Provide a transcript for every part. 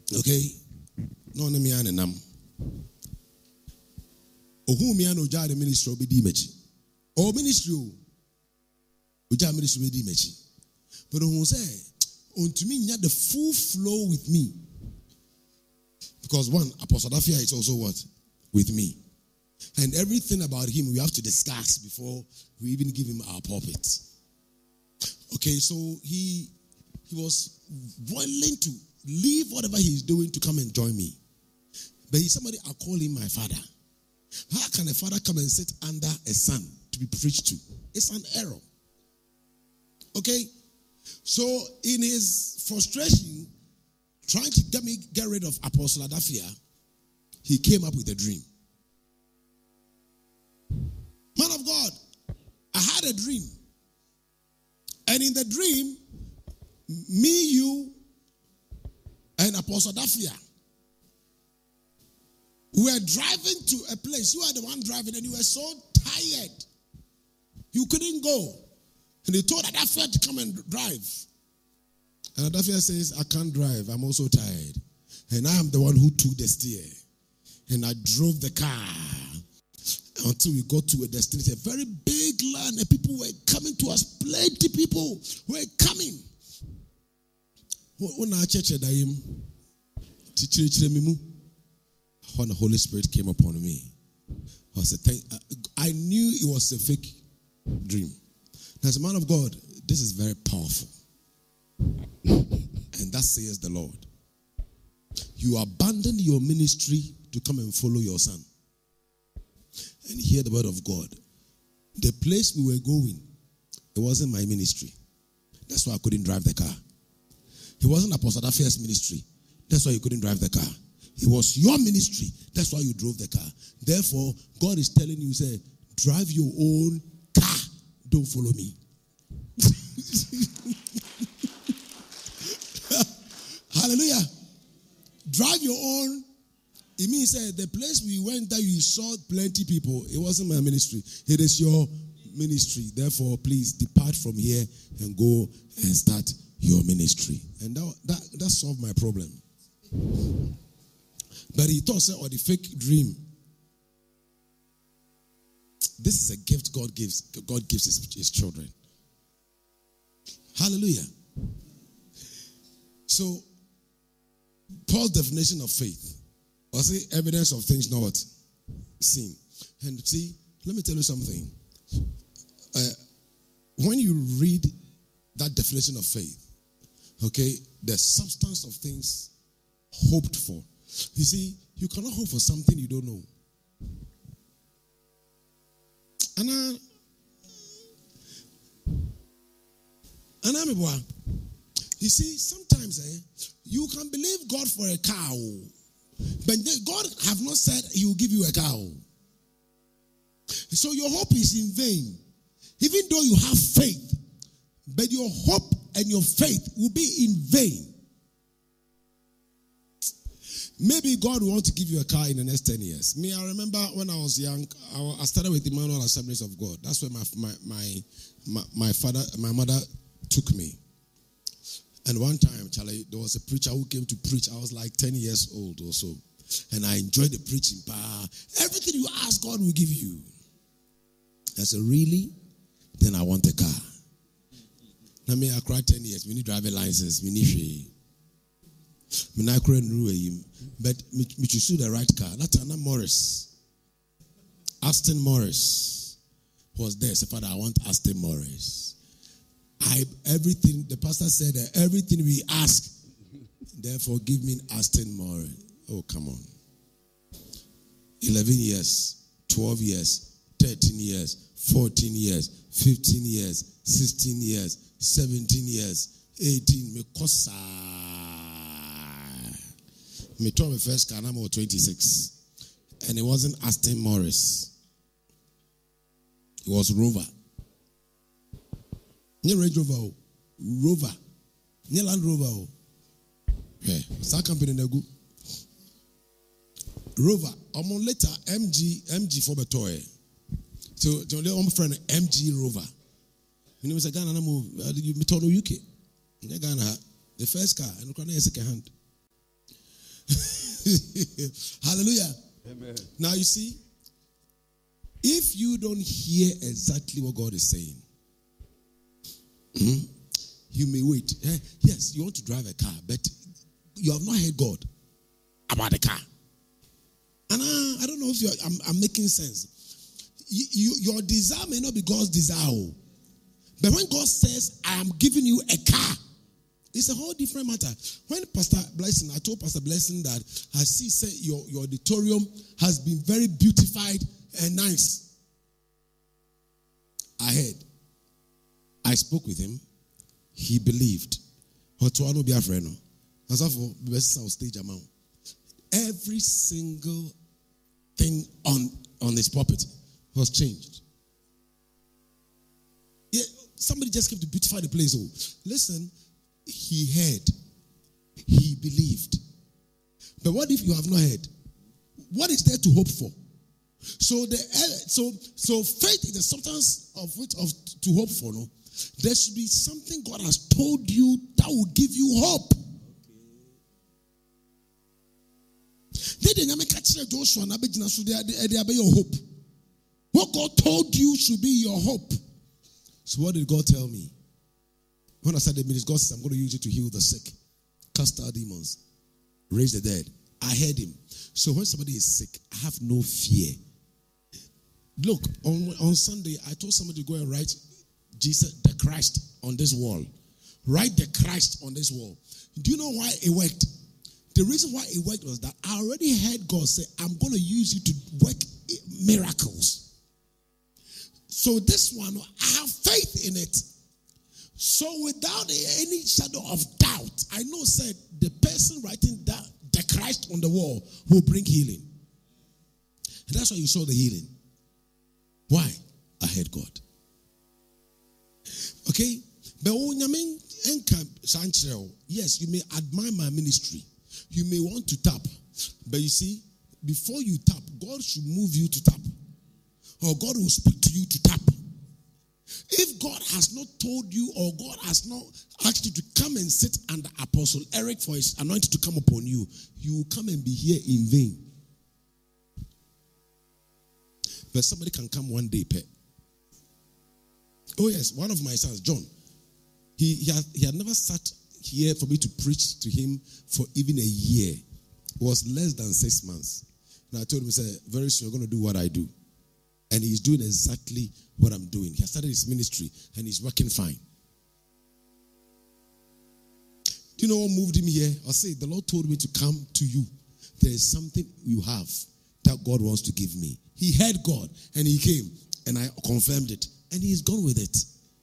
Okay? No, me and nam. Ohu me and Oja the ministry be dimechi. O ministry Oja ministry be dimechi. But who say, unto me, you have the full flow with me. Because one, Apostle Dafia is also what? With me. And everything about him we have to discuss before we even give him our pulpit. Okay, so he was willing to leave whatever he's doing to come and join me. But he's somebody, I call him my father. How can a father come and sit under a son to be preached to? It's an error. Okay? So in his frustration, trying to get rid of Apostle Adafia, he came up with a dream. Man of God, I had a dream. And in the dream, me, you, and Apostle Adafia, we were driving to a place. You were the one driving and you were so tired. You couldn't go. And they told Adafia to come and drive. And Adafia says, I can't drive. I'm also tired. And I am the one who took the steer. And I drove the car until we got to a destination. A very big land. And people were coming to us. Plenty people were coming. When the Holy Spirit came upon me, I knew it was a fake dream. As a man of God, this is very powerful. And that says the Lord. You abandoned your ministry to come and follow your son. And hear the word of God. The place we were going, it wasn't my ministry. That's why I couldn't drive the car. It wasn't Apostle Dafia's ministry. That's why you couldn't drive the car. It was your ministry. That's why you drove the car. Therefore, God is telling you, say, drive your own car. Don't follow me. Hallelujah. Drive your own. It means that the place we went that you saw plenty people, it wasn't my ministry. It is your ministry. Therefore, please depart from here and go and start your ministry. And that solved my problem. But he thought, or the fake dream. This is a gift God gives. God gives his children. Hallelujah. So, Paul's definition of faith was evidence of things not seen. And see, let me tell you something. When you read that definition of faith, okay, the substance of things hoped for. You see, you cannot hope for something you don't know. You see, sometimes you can believe God for a cow, but God have not said he will give you a cow. So your hope is in vain. Even though you have faith, but your hope and your faith will be in vain. Maybe God will want to give you a car in the next 10 years. Me, I remember when I was young, I started with Emmanuel Assemblies of God. That's where my mother took me. And one time, Charlie, there was a preacher who came to preach. I was like 10 years old or so. And I enjoyed the preaching. Everything you ask, God will give you. I said, really? Then I want a car. I mean, I cried 10 years. We need driving license. We need but me choose the right car. That's Anna Morris. Aston Morris was there. So, Father, I want Aston Morris. Everything, the pastor said that everything we ask, therefore give me an Aston Morris. Oh, come on. 11 years, 12 years, 13 years, 14 years, 15 years, 16 years, 17 years, 18. Me told my first car, I'm 26. And it wasn't Aston Morris. It was Rover. Range Rover. Rover. Land Rover. Yeah. That company na go. Rover. I'm on later MG for the toy. So my friend MG Rover. You know, it's a Ghana move. You me told UK. Ghana the first car and the second hand. Hallelujah. Amen. Now you see, if you don't hear exactly what God is saying, you may wait. Yes, you want to drive a car, but you have not heard God about the car. And I don't know if I'm making sense. Your desire may not be God's desire. But when God says, I am giving you a car, it's a whole different matter. When Pastor Blessing, I told Pastor Blessing that I see say your auditorium has been very beautified and nice. I heard. I spoke with him. He believed. Stage amount. Every single thing on this property was changed. Yeah, somebody just came to beautify the place. Oh, listen, he heard, he believed. But what if you have not heard? What is there to hope for? So faith is the substance of to hope for. No, there should be something God has told you that will give you hope. Joshua your hope. What God told you should be your hope. So what did God tell me? When I started the ministry, God said, I'm going to use it to heal the sick, cast out demons, raise the dead. I heard him. So when somebody is sick, I have no fear. Look, on Sunday, I told somebody to go and write Jesus, the Christ, on this wall. Write the Christ on this wall. Do you know why it worked? The reason why it worked was that I already heard God say, I'm going to use you to work miracles. So this one, I have faith in it. So without any shadow of doubt, I know said the person writing that the Christ on the wall will bring healing. And that's why you saw the healing. Why? I heard God. Okay? But yes, you may admire my ministry. You may want to tap. But you see, before you tap, God should move you to tap. Or God will speak to you to tap. If God has not told you or God has not asked you to come and sit under Apostle Eric for his anointing to come upon you, you will come and be here in vain. But somebody can come one day, pet. Oh yes, one of my sons, John, he had never sat here for me to preach to him for even a year. It was less than 6 months. And I told him, I said, very soon you're going to do what I do. And he's doing exactly what I'm doing. He has started his ministry and he's working fine. Do you know what moved him here? I say, the Lord told me to come to you. There is something you have that God wants to give me. He heard God and he came and I confirmed it. And he's gone with it.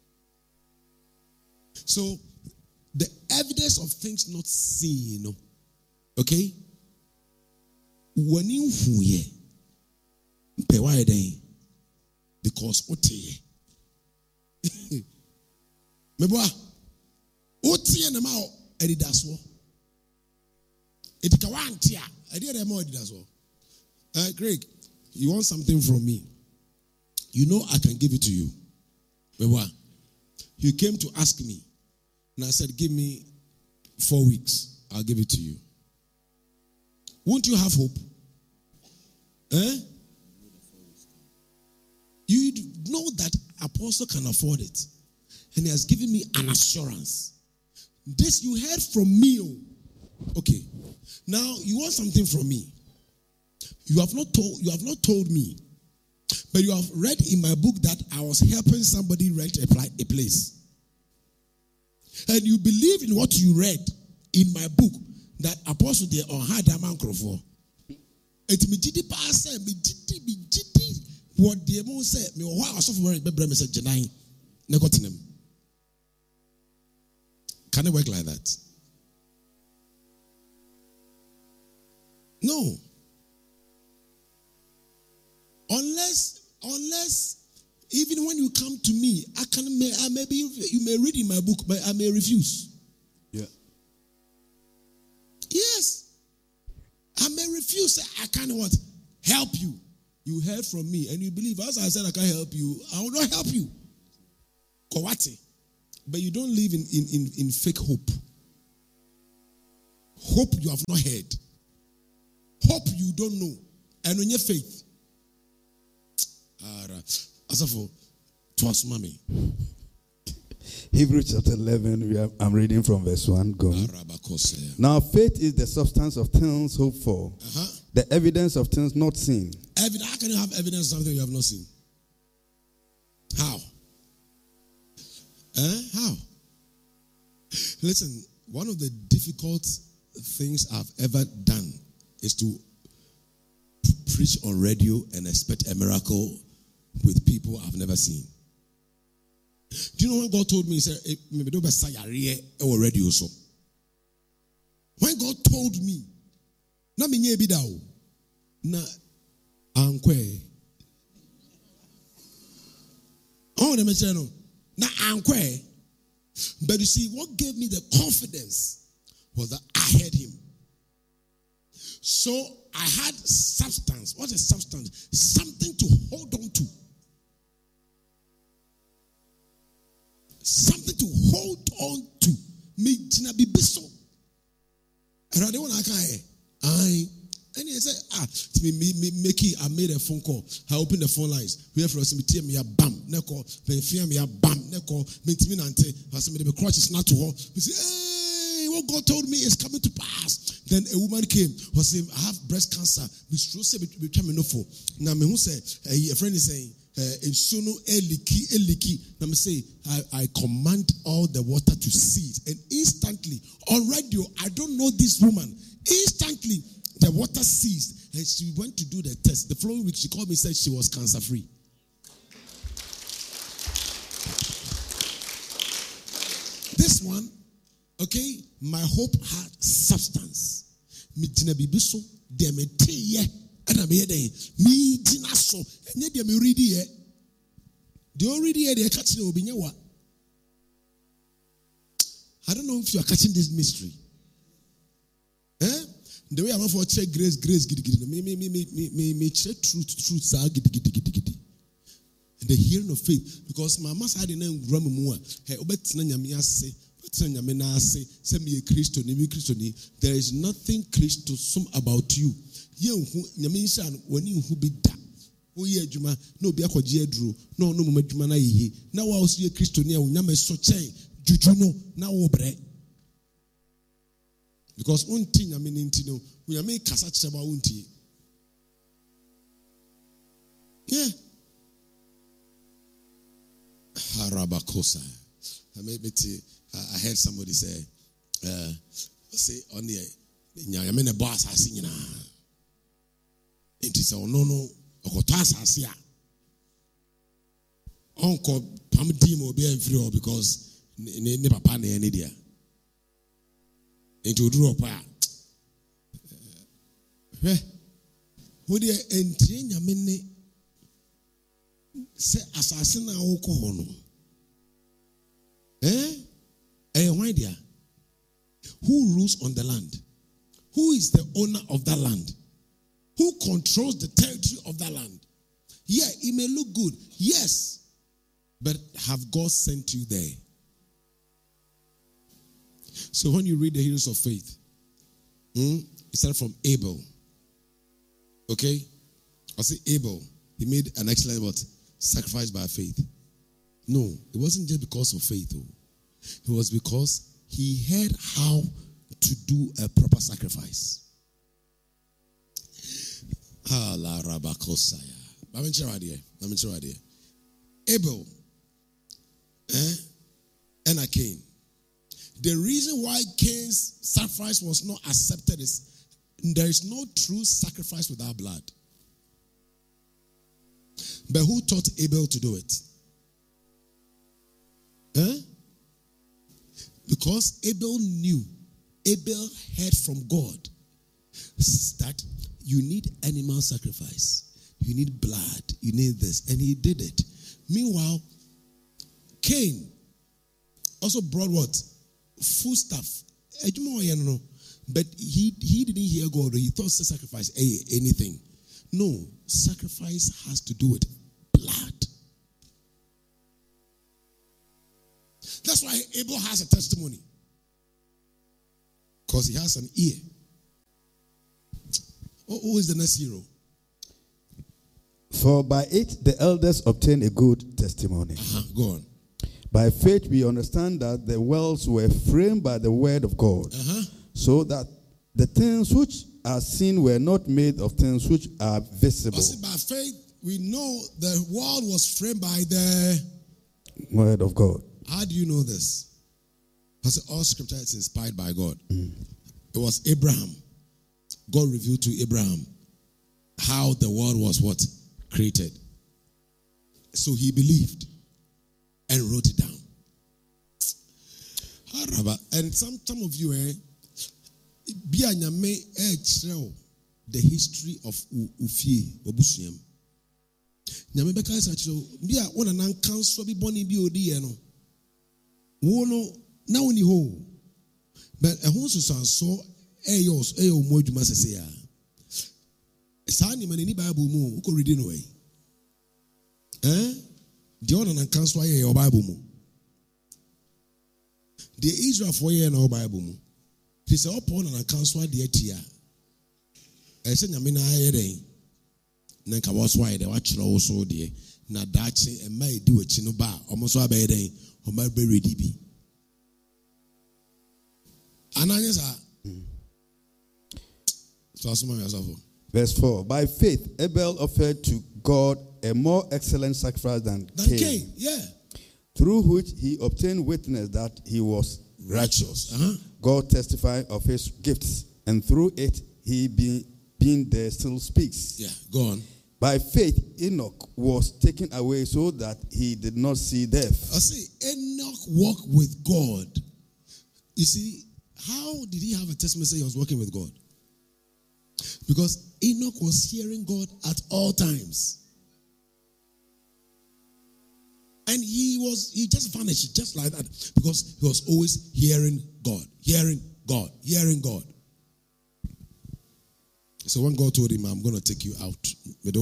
So, the evidence of things not seen, okay? When you hear, because otie. Meboa, otie na ma edidaswo. Edika wantia, edi na ma edidaswo. Greg, you want something from me? You know I can give it to you. Meboa, you came to ask me. And I said, give me 4 weeks. I'll give it to you. Won't you have hope? You know that Apostle can afford it. And he has given me an assurance. This you heard from me. Okay. Now you want something from me. You have not told me. But you have read in my book that I was helping somebody rent a place. And you believe in what you read in my book that Apostle there or had a man for. It me did pass me did what the mo said me why was for me said Janai negotiate. Can it work like that? No. Unless even when you come to me, maybe you may read in my book, but I may refuse. Yeah. Yes. I may refuse. I can't help you. You heard from me and you believe. As I said, I can't help you. I will not help you. Kowate. But you don't live in fake hope. Hope you have not heard. hope you don't know. And on your faith. Asafo, twas mommy. Hebrews chapter 11, I'm reading from verse 1. Go. Now faith is the substance of things hoped for, the evidence of things not seen. How can you have evidence of something you have not seen? How? How? Listen, one of the difficult things I've ever done is to preach on radio and expect a miracle with people I've never seen. Do you know when God told me, he said, maybe don't be sayare or radio so. When God told me, na me nye bidao, na ankwe. Oh, the mechano, na ankwe. But you see, what gave me the confidence was that I heard him. So I had substance. What is substance? Something to hold on to. Something to hold on to. Me tina bibiso. And I don't want to and he said, I made a phone call. I opened the phone lines. We have for us to me a bam, neko, fear me a bam, neko, mintiminante. I said, the crutch is not to her. He said, hey, what God told me is coming to pass. Then a woman came, was saying, I have breast cancer. We should say, we come in for. Now, me who say, a friend is saying, Insuno eliki. Let me say, I command all the water to cease. And instantly, on radio, I don't know this woman. Instantly, the water ceased. And she went to do the test. The following week, she called me and said she was cancer free. This one, okay, my hope had substance. And I'm here me dinaso and yet me read here. The already here they're catching the I don't know if you are catching this mystery. The way I want for check grace me check truth and the hearing of faith, because my master had a name Ramamua. Hey, there is nothing Christosum about you. When you be that. Oh, yeah, Juma, no be a quadru, no Mumajumana ye. Now I was here Christonia, Yame Soche, Jujuno, now obre. Because one thing I mean, Intino, we are making Casachaba unti. Yeah. Harabakosa. I heard somebody say, on the Yamena boss, I sing na. It is no, Okotas Asia. Uncle Pamdim will be free because never pan any idea. Into draw pa. Would you entertain Yamene say assassin alcohol? Why dear? Who rules on the land? Who is the owner of that land? Who controls the territory of that land? Yeah, it may look good. Yes. But have God sent you there? So when you read the heroes of faith, it started from Abel. Okay? I say Abel. He made an excellent what? Sacrifice by faith. No, it wasn't just because of faith. It was because he heard how to do a proper sacrifice. Abel and Cain. The reason why Cain's sacrifice was not accepted is there is no true sacrifice without blood. But who taught Abel to do it? Because Abel heard from God that you need animal sacrifice, you need blood, you need this, and he did it. Meanwhile, Cain also brought what? Food stuff. But he didn't hear God. He thought sacrifice anything. No, sacrifice has to do with blood. That's why Abel has a testimony. Because he has an ear. Who is the next hero? For by it the elders obtained a good testimony. Go on. By faith we understand that the worlds were framed by the word of God, so that the things which are seen were not made of things which are visible. By faith we know the world was framed by the word of God. How do you know this? Because all scripture is inspired by God. It was Abraham. God revealed to Abraham how the world was what? Created. So he believed and wrote it down. And some of you, the history of Ufie, Obusiam. Nyamebeka sacho, bia wona nan kanso bi boni bi odi ye no. Wo no na woni ho. But ehun so so eyo mo adwuma sese ya. Sa ni mani Bible mu ko read no way. The one nan kanso aye your Bible mu. The Israel for ye no Bible mu. He say upon nan kanso ade atia. E se nyame na aye den. Na nka was why they watch no so de na dache e mai di wachi no ba omo so abaye den o ma be ready bi ananya sa so asoma yourself. Verse 4. By faith Abel offered to God a more excellent sacrifice than Cain. Yeah. Through which he obtained witness that he was righteous. God testified of his gifts, and through it he being there still speaks. Yeah, go on. By faith, Enoch was taken away so that he did not see death. I say, Enoch walked with God. You see, how did he have a testimony say he was working with God? Because Enoch was hearing God at all times. And he just vanished just like that because he was always hearing God, hearing God, hearing God. So when God told him, I'm going to take you out, can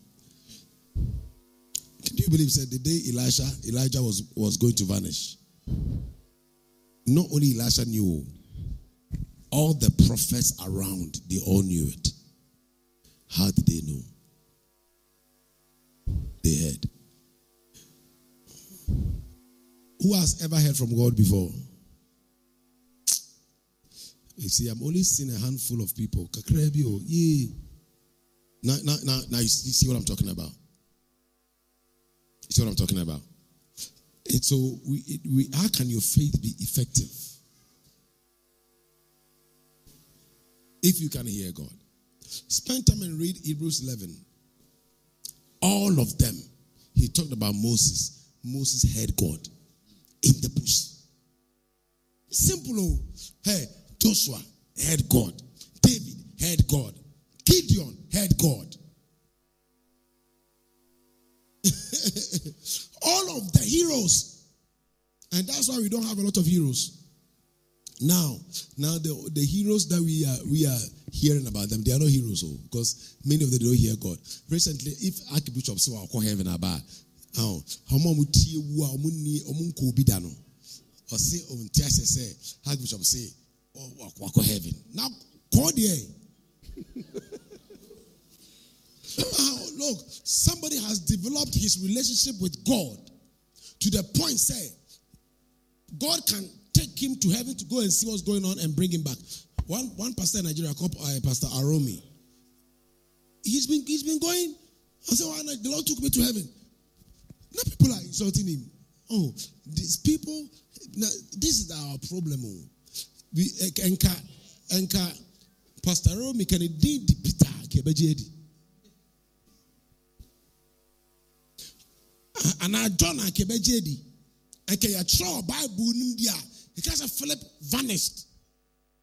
you believe said the day Elijah was going to vanish? Not only Elisha knew, all the prophets around, they all knew it. How did they know? They heard. Who has ever heard from God before? You see, I'm only seeing a handful of people. Kakrebio, yeah. Now, you see what I'm talking about. You see what I'm talking about. And so, how can your faith be effective if you can hear God? Spend time and read Hebrews 11. All of them, he talked about Moses. Moses heard God in the bush. Simple. Oh, hey. Joshua heard God. David heard God. Gideon heard God. All of the heroes. And that's why we don't have a lot of heroes. Now the heroes that we are hearing about them, they are not heroes, because many of them don't hear God. Recently, if Archbishop say I'll call heaven about how much or say Archbishop say wako heaven. Now, call the look, somebody has developed his relationship with God to the point, say, God can take him to heaven to go and see what's going on and bring him back. One pastor in Nigeria called Pastor Aromi. He's been going. I said, the Lord took me to heaven. Now people are insulting him. Oh, these people, this is our problem. Enka Pastor Romi can indeed Peter Kebejedi. And I John Kebejedi. And can you throw Bible India? Because Philip vanished.